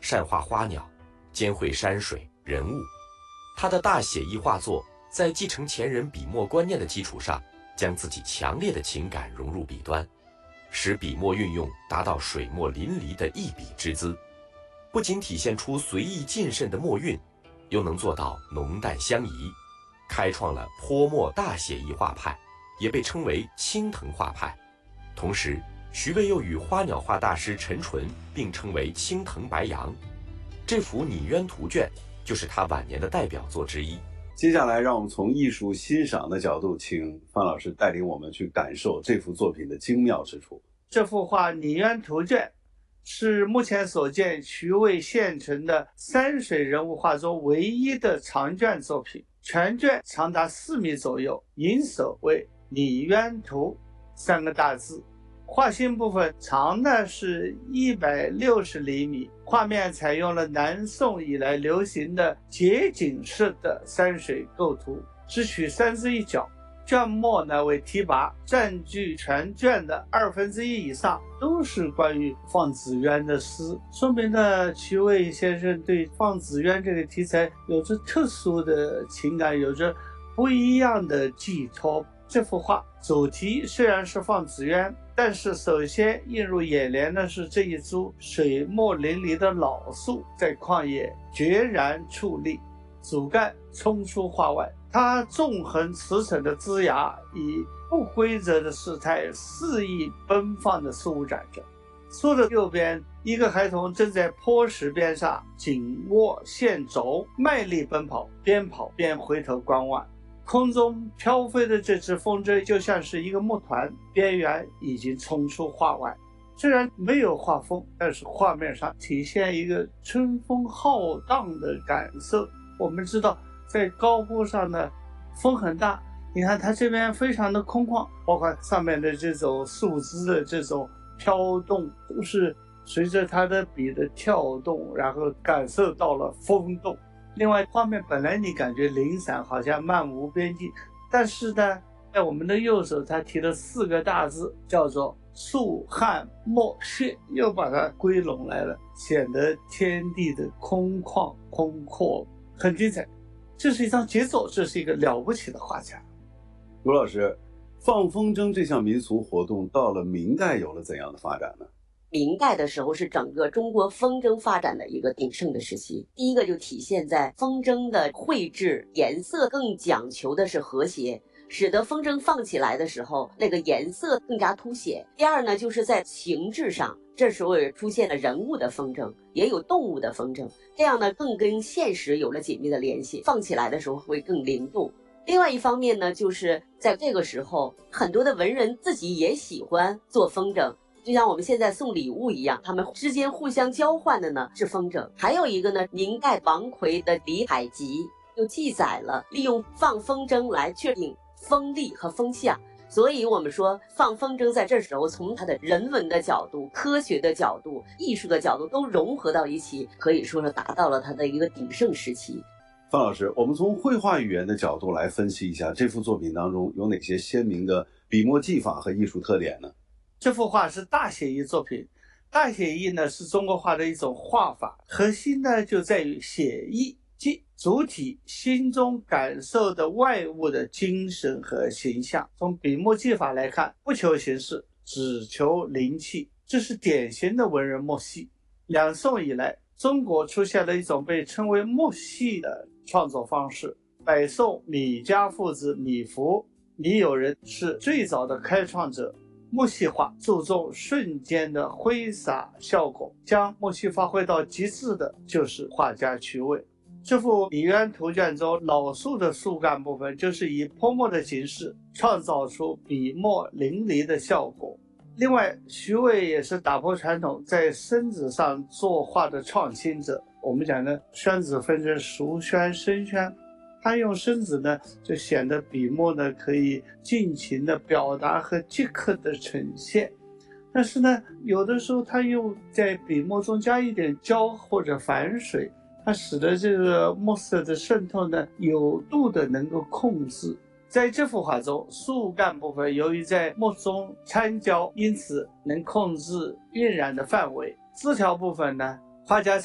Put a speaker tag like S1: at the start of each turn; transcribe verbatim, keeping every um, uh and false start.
S1: 善画花鸟，兼绘山水人物。他的大写意画作在继承前人笔墨观念的基础上，将自己强烈的情感融入笔端，使笔墨运用达到水墨淋漓的一笔之姿，不仅体现出随意谨慎的墨韵，又能做到浓淡相宜，开创了泼墨大写意画派，也被称为青藤画派。同时，徐渭又与花鸟画大师陈淳并称为青藤白杨。这幅《拟渊图卷》就是他晚年的代表作之一。
S2: 接下来，让我们从艺术欣赏的角度，请范老师带领我们去感受这幅作品的精妙之处。
S3: 这幅画《拟渊图卷》是目前所见徐渭现存的山水人物画中唯一的长卷作品，全卷长达四米左右，引首为“拟渊图”三个大字。画心部分长呢是一百六十厘米，画面采用了南宋以来流行的结景式的山水构图，只取三字一角。卷末呢为题跋，占据全卷的二分之一以上都是关于放纸鸢的诗，说明了徐渭先生对放纸鸢这个题材有着特殊的情感，有着不一样的寄托。这幅画主题虽然是放纸鸢，但是首先映入眼帘的是这一株水墨淋漓的老树在旷野决然矗立，主干冲出画外，它纵横驰骋的枝芽以不规则的势态肆意奔放地舒展着。树的右边，一个孩童正在坡石边上紧握线轴，卖力奔跑，边跑边回头观望。空中飘飞的这只风筝就像是一个木团，边缘已经冲出画外。虽然没有画风，但是画面上体现一个春风浩荡的感受。我们知道在高坡上呢风很大，你看它这边非常的空旷，包括上面的这种树枝的这种飘动，都是随着它的笔的跳动，然后感受到了风动。另外，画面本来你感觉零散，好像漫无边际，但是呢，在我们的右手，它提了四个大字，叫做树汉墨穴，又把它归拢来了，显得天地的空旷空阔，很精彩。这是一张杰作，这是一个了不起的画家。
S2: 卢老师，放风筝这项民俗活动到了明代有了怎样的发展呢？
S4: 明代的时候是整个中国风筝发展的一个鼎盛的时期。第一个就体现在风筝的绘制颜色更讲求的是和谐，使得风筝放起来的时候那个颜色更加凸显。第二呢，就是在形制上，这时候也出现了人物的风筝，也有动物的风筝，这样呢更跟现实有了紧密的联系，放起来的时候会更灵动。另外一方面呢，就是在这个时候很多的文人自己也喜欢做风筝，就像我们现在送礼物一样，他们之间互相交换的呢是风筝。还有一个呢，明代王奎的《李海集》就记载了利用放风筝来确定风力和风向。所以我们说放风筝在这时候从它的人文的角度、科学的角度、艺术的角度都融合到一起，可以说是达到了它的一个鼎盛时期。
S2: 范老师，我们从绘画语言的角度来分析一下这幅作品当中有哪些鲜明的笔墨技法和艺术特点呢？
S3: 这幅画是大写意作品，大写意呢是中国画的一种画法，核心呢就在于写意，即主体心中感受的外物的精神和形象。从笔墨技法来看，不求形式，只求灵气，这是典型的文人墨系。两宋以来，中国出现了一种被称为墨系的创作方式。北宋米家父子米芾、米友仁是最早的开创者。墨系画注重瞬间的挥洒效果，将墨系发挥到极致的就是画家徐渭。这幅《拟渊图卷》中老树的树干部分，就是以泼墨的形式创造出笔墨淋漓的效果。另外，徐渭也是打破传统，在生纸上作画的创新者。我们讲呢，宣纸分成熟宣、生宣。他用生纸呢，就显得笔墨呢可以尽情的表达和即刻的呈现。但是呢，有的时候他又在笔墨中加一点胶或者反水，它使得这个墨色的渗透呢有度的能够控制。在这幅画中，树干部分由于在墨中掺胶，因此能控制晕染的范围。枝条部分呢，画家